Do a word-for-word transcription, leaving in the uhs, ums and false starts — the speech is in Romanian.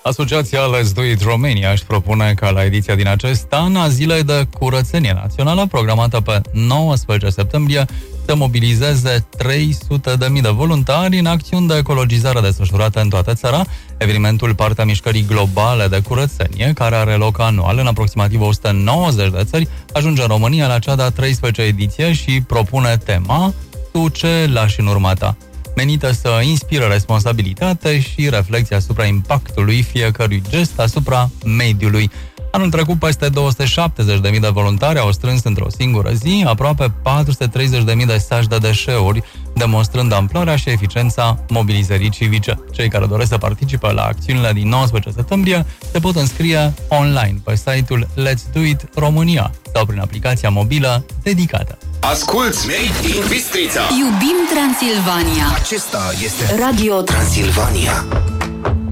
Asociația Let's Do It Romania își propune ca la ediția din acest an a Zilei de Curățenie Națională, programată pe nouăsprezece septembrie, să mobilizeze trei sute de mii de voluntari în acțiuni de ecologizare desfășurate în toată țara. Evenimentul, partea mișcării globale de curățenie, care are loc anual în aproximativ o sută nouăzeci de țări, ajunge în România la cea de-a treisprezecea ediție și propune tema Tu ce lași în urma ta, menită să inspire responsabilitate și reflexie asupra impactului fiecărui gest asupra mediului. Anul trecut, peste două sute șaptezeci de mii de voluntari au strâns într-o singură zi aproape patru sute treizeci de mii de saci de deșeuri, demonstrând amploarea și eficiența mobilizării civice. Cei care doresc să participe la acțiunile din nouăsprezece septembrie se pot înscrie online pe site-ul Let's Do It România sau prin aplicația mobilă dedicată. Asculți Made in Bistrița! Iubim Transilvania! Acesta este Radio Transilvania.